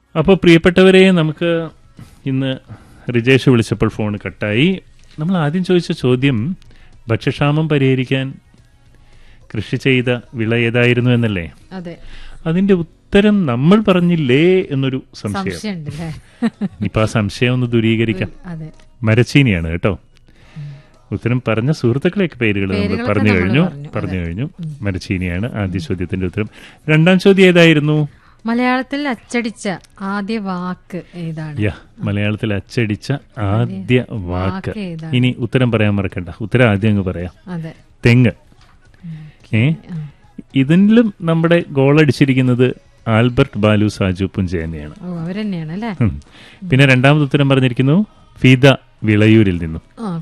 അപ്പോൾ പ്രിയപ്പെട്ടവരെ, നമുക്ക് ഇന്ന് റിജേഷ് വിളിച്ചപ്പോൾ ഫോൺ കട്ടായി. നമ്മൾ ആദ്യം ചോദിച്ച ചോദ്യം ഭക്ഷ്യക്ഷാമം പരിഹരിക്കാൻ കൃഷി ചെയ്ത വിള ഏതായിരുന്നു എന്നല്ലേ? അതെ. അതിന്റെ ഉത്തരം നമ്മൾ പറഞ്ഞില്ലേ എന്നൊരു സംശയം. ഇനിയിപ്പോൾ ആ സംശയം ഒന്ന് ദൂരീകരിക്കാം. മരച്ചീനിയാണ് കേട്ടോ. ഉത്തരം പറഞ്ഞ സുഹൃത്തുക്കളെയൊക്കെ പേരുകൾ നമ്മൾ പറഞ്ഞു കഴിഞ്ഞു. മരച്ചീനിയാണ് ആദ്യ ചോദ്യത്തിന്റെ ഉത്തരം. രണ്ടാം ചോദ്യം ഏതായിരുന്നു? മലയാളത്തിൽ അച്ചടിച്ച ആദ്യ വാക്ക് ഏതാണ്? മലയാളത്തിൽ അച്ചടിച്ച ആദ്യ വാക്ക്. ഇനി ഉത്തരം പറയാൻ മറക്കണ്ട, ഉത്തരം ആദ്യം അങ്ങ് പറയാം. തെങ്ങ്. ഇതിലും നമ്മുടെ ഗോളടിച്ചിരിക്കുന്നത് ആൽബർട്ട് ബാലു സാജു പുഞ്ച തന്നെയാണ്. പിന്നെ രണ്ടാമത് ഉത്തരം പറഞ്ഞിരിക്കുന്നു ഫിദ വിളയൂരിൽ നിന്നും.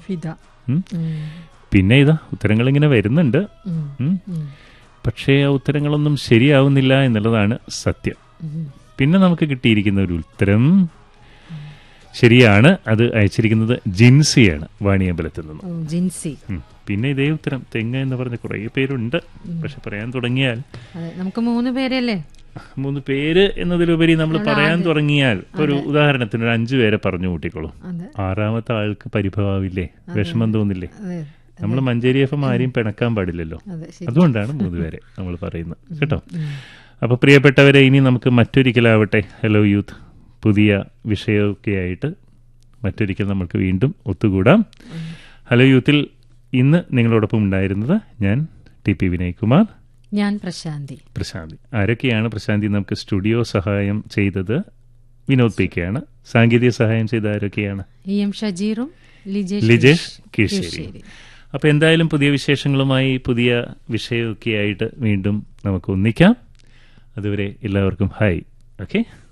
പിന്നെ ഇതാ ഉത്തരങ്ങൾ ഇങ്ങനെ വരുന്നുണ്ട്. പക്ഷേ ആ ഉത്തരങ്ങളൊന്നും ശരിയാവുന്നില്ല എന്നുള്ളതാണ് സത്യം. പിന്നെ നമുക്ക് കിട്ടിയിരിക്കുന്ന ഒരു ഉത്തരം ശരിയാണ്. അത് അയച്ചിരിക്കുന്നത് ജിൻസിയാണ്, വാണിയമ്പലത്തിൽ നിന്നും. പിന്നെ ഇതേ ഉത്തരം തെങ്ങ് എന്ന് പറഞ്ഞ കുറേ പേരുണ്ട്. പക്ഷെ പറയാൻ തുടങ്ങിയാൽ നമുക്ക് 3 പേരല്ലേ? 3 പേര് എന്നതിലുപരി നമ്മൾ പറയാൻ തുടങ്ങിയാൽ ഒരു ഉദാഹരണത്തിന് ഒരു 5 പേരെ പറഞ്ഞു കൂട്ടിക്കോളും. 6ാമത്തെ ആൾക്ക് പരിഭവാവില്ലേ, വിഷമം തോന്നില്ലേ? നമ്മൾ മഞ്ചേരി എഫ് ആരെയും പിണക്കാൻ പാടില്ലല്ലോ. അതുകൊണ്ടാണ് 3 പേരെ നമ്മൾ പറയുന്നത് കേട്ടോ. അപ്പോൾ പ്രിയപ്പെട്ടവരെ, ഇനി നമുക്ക് മറ്റൊരിക്കലാവട്ടെ ഹലോ യൂത്ത് പുതിയ വിഷയമൊക്കെ ആയിട്ട് മറ്റൊരിക്കൽ നമുക്ക് വീണ്ടും ഒത്തുകൂടാം. ഹലോ യൂത്തിൽ ഇന്ന് നിങ്ങളോടൊപ്പം ഉണ്ടായിരുന്നത് ഞാൻ TP വിനയ്കുമാർ, ഞാൻ പ്രശാന്തി. ആരൊക്കെയാണ് പ്രശാന്തി? നമുക്ക് സ്റ്റുഡിയോ സഹായം ചെയ്തത് വിനോദ് പി കെയാണ്. സാങ്കേതിക സഹായം ചെയ്ത ആരൊക്കെയാണ്? EM ഷജീറും ലിജേഷ് കീഴ്ശ്ശേരി. അപ്പോൾ എന്തായാലും പുതിയ വിശേഷങ്ങളുമായി പുതിയ വിഷയമൊക്കെ ആയിട്ട് വീണ്ടും നമുക്ക് ഒന്നിക്കാം. അതുവരെ എല്ലാവർക്കും ഹായ്. ഓക്കെ.